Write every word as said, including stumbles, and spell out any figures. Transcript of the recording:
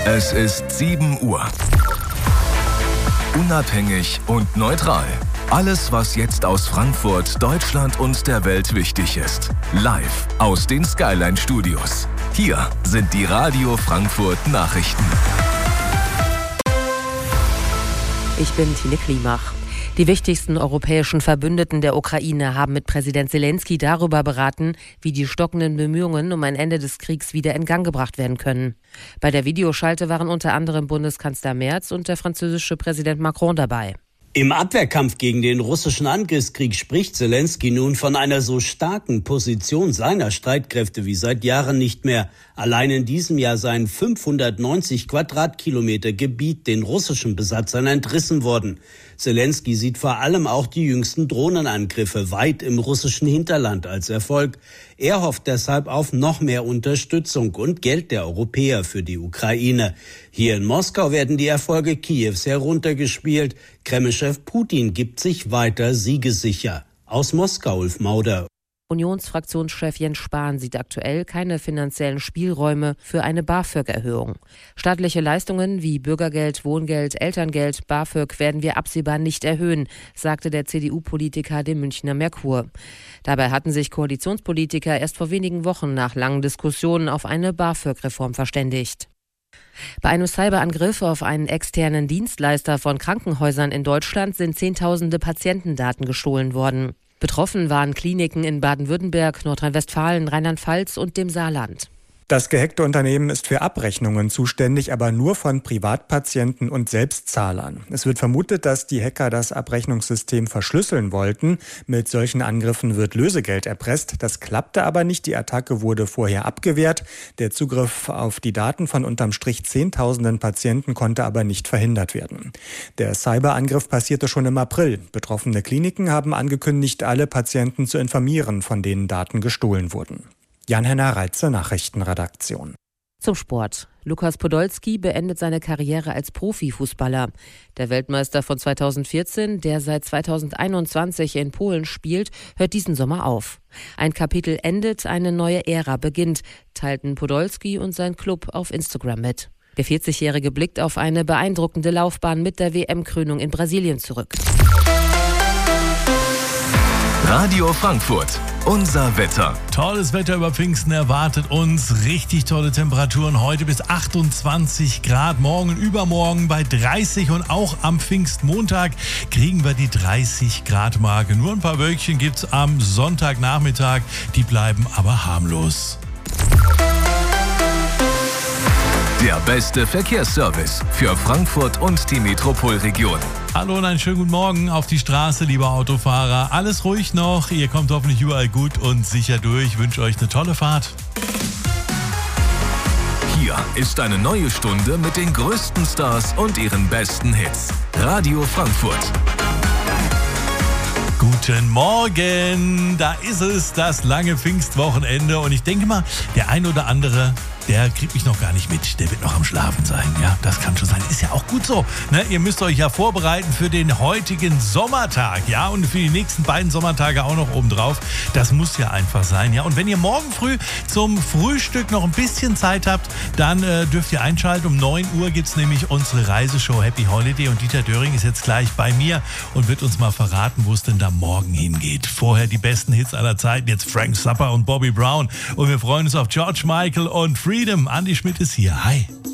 Es ist sieben Uhr. Unabhängig und neutral. Alles, was jetzt aus Frankfurt, Deutschland und der Welt wichtig ist. Live aus den Skyline Studios. Hier sind die Radio Frankfurt Nachrichten. Ich bin Tine Klimach. Die wichtigsten europäischen Verbündeten der Ukraine haben mit Präsident Zelensky darüber beraten, wie die stockenden Bemühungen um ein Ende des Kriegs wieder in Gang gebracht werden können. Bei der Videoschalte waren unter anderem Bundeskanzler Merz und der französische Präsident Macron dabei. Im Abwehrkampf gegen den russischen Angriffskrieg spricht Zelensky nun von einer so starken Position seiner Streitkräfte wie seit Jahren nicht mehr. Allein in diesem Jahr seien fünfhundertneunzig Quadratkilometer Gebiet den russischen Besatzern entrissen worden. Zelensky sieht vor allem auch die jüngsten Drohnenangriffe weit im russischen Hinterland als Erfolg. Er hofft deshalb auf noch mehr Unterstützung und Geld der Europäer für die Ukraine. Hier in Moskau werden die Erfolge Kiews heruntergespielt. Kreml-Chef Putin gibt sich weiter siegessicher. Aus Moskau, Ulf Mauder. Unionsfraktionschef Jens Spahn sieht aktuell keine finanziellen Spielräume für eine BAföG-Erhöhung. Staatliche Leistungen wie Bürgergeld, Wohngeld, Elterngeld, BAföG werden wir absehbar nicht erhöhen, sagte der C D U-Politiker dem Münchner Merkur. Dabei hatten sich Koalitionspolitiker erst vor wenigen Wochen nach langen Diskussionen auf eine BAföG-Reform verständigt. Bei einem Cyberangriff auf einen externen Dienstleister von Krankenhäusern in Deutschland sind Zehntausende Patientendaten gestohlen worden. Betroffen waren Kliniken in Baden-Württemberg, Nordrhein-Westfalen, Rheinland-Pfalz und dem Saarland. Das gehackte Unternehmen ist für Abrechnungen zuständig, aber nur von Privatpatienten und Selbstzahlern. Es wird vermutet, dass die Hacker das Abrechnungssystem verschlüsseln wollten. Mit solchen Angriffen wird Lösegeld erpresst. Das klappte aber nicht. Die Attacke wurde vorher abgewehrt. Der Zugriff auf die Daten von unterm Strich Zehntausenden Patienten konnte aber nicht verhindert werden. Der Cyberangriff passierte schon im April. Betroffene Kliniken haben angekündigt, alle Patienten zu informieren, von denen Daten gestohlen wurden. Jan-Henner Reitze, Nachrichtenredaktion. Zum Sport. Lukas Podolski beendet seine Karriere als Profifußballer. Der Weltmeister von zweitausendvierzehn, der seit zweitausendeinundzwanzig in Polen spielt, hört diesen Sommer auf. Ein Kapitel endet, eine neue Ära beginnt, teilten Podolski und sein Club auf Instagram mit. Der vierzigjährige blickt auf eine beeindruckende Laufbahn mit der W M-Krönung in Brasilien zurück. Radio Frankfurt, unser Wetter. Tolles Wetter über Pfingsten erwartet uns. Richtig tolle Temperaturen. Heute bis achtundzwanzig Grad. Morgen, übermorgen bei dreißig. Und auch am Pfingstmontag kriegen wir die dreißig Grad Marke. Nur ein paar Wölkchen gibt's am Sonntagnachmittag. Die bleiben aber harmlos. Der beste Verkehrsservice für Frankfurt und die Metropolregion. Hallo und einen schönen guten Morgen auf die Straße, liebe Autofahrer. Alles ruhig noch, ihr kommt hoffentlich überall gut und sicher durch. Ich wünsche euch eine tolle Fahrt. Hier ist eine neue Stunde mit den größten Stars und ihren besten Hits. Radio Frankfurt. Guten Morgen, da ist es, das lange Pfingstwochenende. Und ich denke mal, der ein oder andere, der kriegt mich noch gar nicht mit. Der wird noch am Schlafen sein. Ja, das kann schon sein. Ist ja auch gut so. Ne? Ihr müsst euch ja vorbereiten für den heutigen Sommertag. Ja, und für die nächsten beiden Sommertage auch noch obendrauf. Das muss ja einfach sein. Ja, und wenn ihr morgen früh zum Frühstück noch ein bisschen Zeit habt, dann äh, dürft ihr einschalten. Um neun Uhr gibt es nämlich unsere Reiseshow Happy Holiday. Und Dieter Döring ist jetzt gleich bei mir und wird uns mal verraten, wo es denn da morgen hingeht. Vorher die besten Hits aller Zeiten. Jetzt Frank Zappa und Bobby Brown. Und wir freuen uns auf George Michael und Freedom. Andi Schmidt ist hier. Hi.